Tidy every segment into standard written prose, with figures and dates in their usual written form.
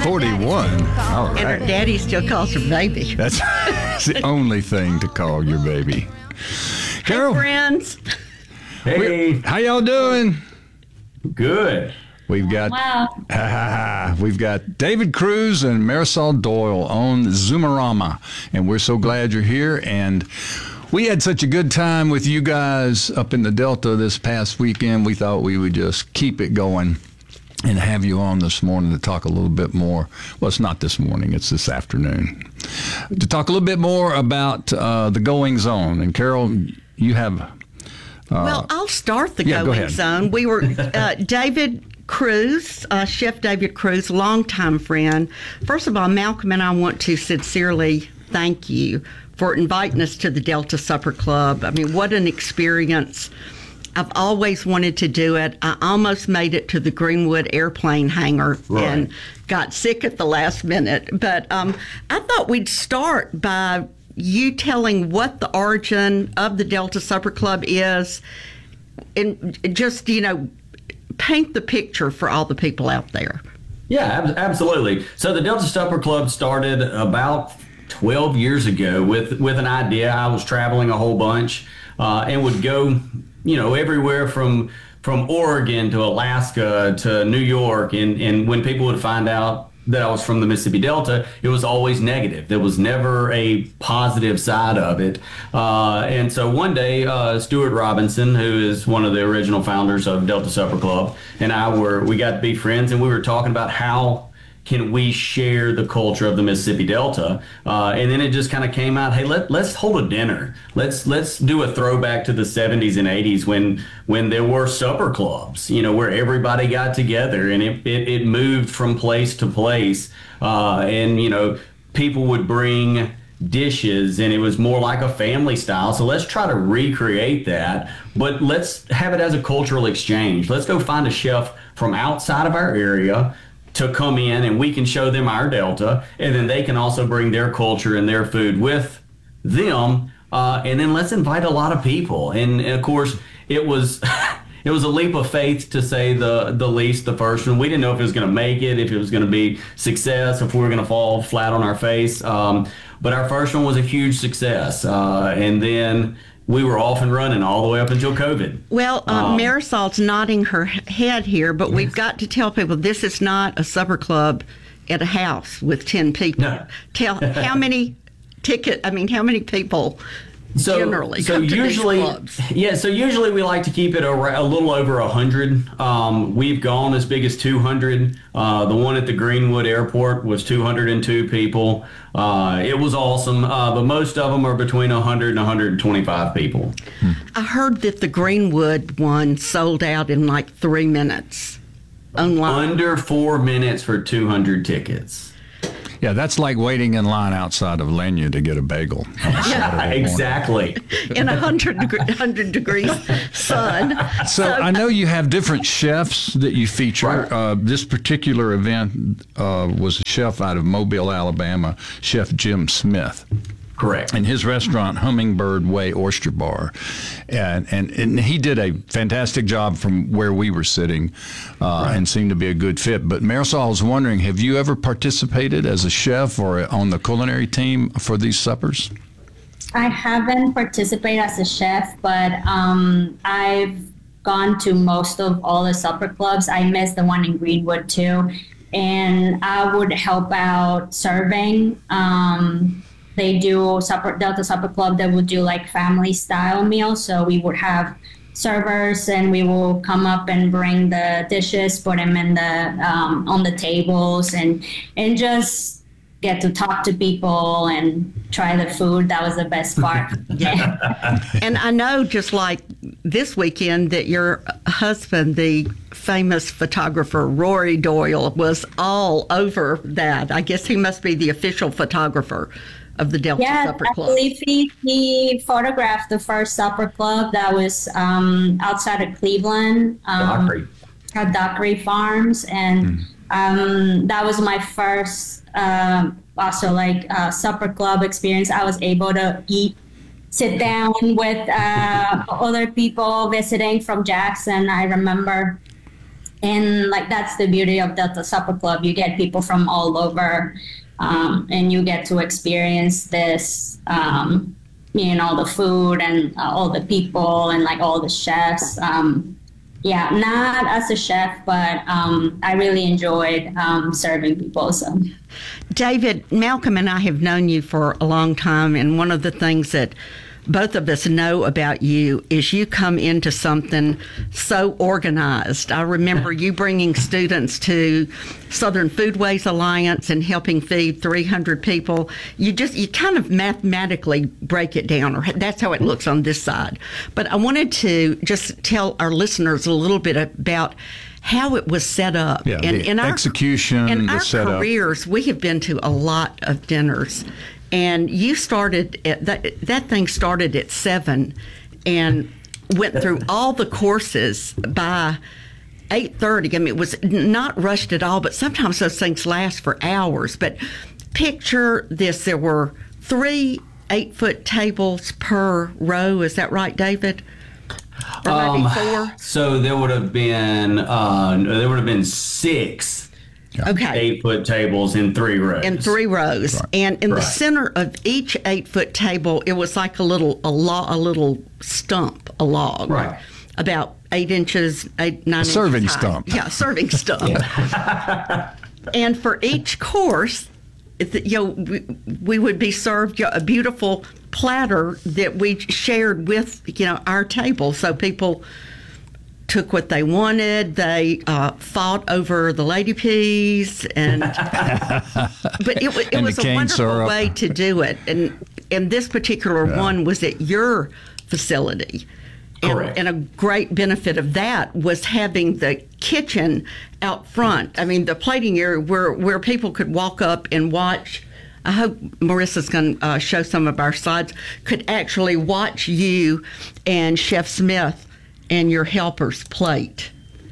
41. All And her right. daddy still calls her baby. That's the only thing to call your baby. Carol, Friends. Hey, how y'all doing? good. We've got Wow. we've got David Cruz and Marisol Doyle on Zoomerama, and we're so glad you're here. And we had such a good time with you guys up in the Delta this past weekend. We thought we would just keep it going and have you on this morning to talk a little bit more. Well, it's not this morning, it's this afternoon. To talk a little bit more about the Going Zone. And Carol, you have... Well, I'll start the go Going ahead. Zone. We were David Cruz, Chef David Cruz, longtime friend. First of all, Malcolm and I want to sincerely thank you for inviting us to the Delta Supper Club. I mean, what an experience. I've always wanted to do it. I almost made it to the Greenwood airplane hangar and got sick at the last minute. But I thought we'd start by you telling what the origin of the Delta Supper Club is and just, paint the picture for all the people out there. Yeah, absolutely. So the Delta Supper Club started about 12 years ago with an idea. I was traveling a whole bunch and would go, everywhere from Oregon to Alaska to New York. And when people would find out that I was from the Mississippi Delta, it was always negative. There was never a positive side of it. And so one day, Stuart Robinson, who is one of the original founders of Delta Supper Club, and we got to be friends, and we were talking about how can we share the culture of the Mississippi Delta? And then it just kind of came out, hey, let's hold a dinner. Let's do a throwback to the 70s and 80s when there were supper clubs, where everybody got together, and it moved from place to place. And people would bring dishes, and it was more like a family style. So let's try to recreate that, but let's have it as a cultural exchange. Let's go find a chef from outside of our area to come in, and we can show them our Delta, and then they can also bring their culture and their food with them. And then let's invite a lot of people. And of course, it was it was a leap of faith, to say the least, the first one. We didn't know if it was going to make it, if it was going to be success, if we were going to fall flat on our face. But our first one was a huge success. And then we were off and running all the way up until COVID. Well, Marisol's nodding her head here, but we've got to tell people this is not a supper club at a house with 10 people. No. Tell how many how many people generally come to these clubs? Yeah, so usually we like to keep it a little over 100. We've gone as big as 200. The one at the Greenwood Airport was 202 people. It was awesome, but most of them are between 100 and 125 people. I heard that the Greenwood one sold out in like 3 minutes online. Under 4 minutes for 200 tickets. Yeah, that's like waiting in line outside of Lenya to get a bagel. on a Saturday morning. Exactly. In 100 degrees sun. So I know you have different chefs that you feature. Right. This particular event was a chef out of Mobile, Alabama, Chef Jim Smith. Correct. And his restaurant, Hummingbird Way Oyster Bar. And he did a fantastic job from where we were sitting and seemed to be a good fit. But Marisol, I was wondering, have you ever participated as a chef or on the culinary team for these suppers? I haven't participated as a chef, but I've gone to most of all the supper clubs. I missed the one in Greenwood too. And I would help out serving. They do Delta Supper Club that would do like family style meals. So we would have servers, and we will come up and bring the dishes, put them in on the tables, and just get to talk to people and try the food. That was the best part. Yeah. And I know, just like this weekend, that your husband, the famous photographer Rory Doyle, was all over that. I guess he must be the official photographer of the Delta Supper Club. I believe he photographed the first supper club that was outside of Cleveland at Dockery Farms, and that was my first supper club experience. I was able to sit down with other people visiting from Jackson. I remember And like that's the beauty of Delta Supper Club. You get people from all over, and you get to experience this, the food and all the people and like all the chefs. Yeah, not as a chef, but I really enjoyed serving people. So, David, Malcolm and I have known you for a long time, and one of the things that both of us know about you is you come into something so organized. I remember you bringing students to Southern Foodways Alliance and helping feed 300 people. You kind of mathematically break it down, or that's how it looks on this side. But I wanted to just tell our listeners a little bit about how it was set up. Yeah, the execution, in the our setup. careers, we have been to a lot of dinners. And you started at that thing started at 7 and went through all the courses by 8:30. I mean, it was not rushed at all, but sometimes those things last for hours. But picture this, there were 3 8-foot tables per row. Is that right, David? Or maybe 4? So there would have been 6 Okay. 8-foot tables in 3 rows. In 3 rows, Right. and in the Right. center of each 8-foot table, it was like a little stump, a log, Right. about 8 inches, 9 inches serving high. stump. Yeah, a serving stump. And for each course, we would be served a beautiful platter that we shared with our table, so people took what they wanted. They fought over the lady peas, but it And was the a cane wonderful syrup. way to do it. And this particular one was at your facility. Correct. And a great benefit of that was having the kitchen out front. I mean, the plating area where people could walk up and watch. I hope Marissa's going to show some of our slides. Could actually watch you and Chef Smith and your helpers plate.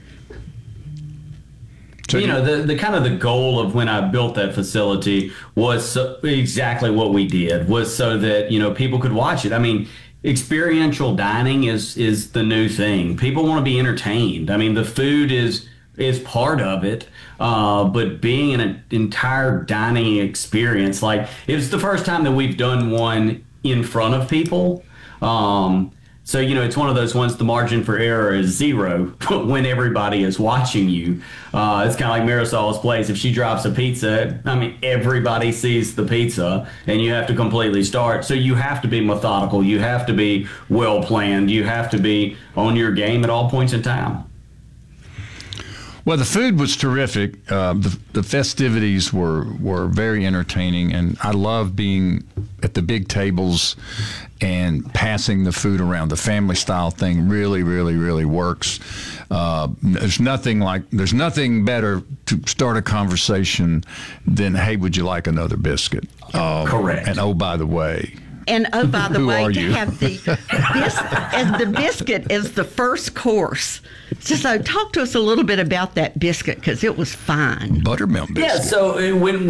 So the kind of the goal of when I built that facility was exactly what we did, was so that people could watch it. I mean, experiential dining is the new thing. People want to be entertained. I mean, the food is part of it, but being an entire dining experience, like it was the first time that we've done one in front of people. So, it's one of those ones, the margin for error is 0 when everybody is watching you. It's kind of like Marisol's place. If she drops a pizza, I mean, everybody sees the pizza and you have to completely start. So you have to be methodical. You have to be well planned. You have to be on your game at all points in time. Well, the food was terrific. The festivities were very entertaining, and I love being at the big tables and passing the food around. The family style thing really, really, really works. There's nothing better to start a conversation than, "Hey, would you like another biscuit?" Correct. And oh, by the way. And oh, by the Who way, are to you? have the biscuit as the first course. So talk to us a little bit about that biscuit, because it was fine. Buttermilk biscuit. Yeah, so when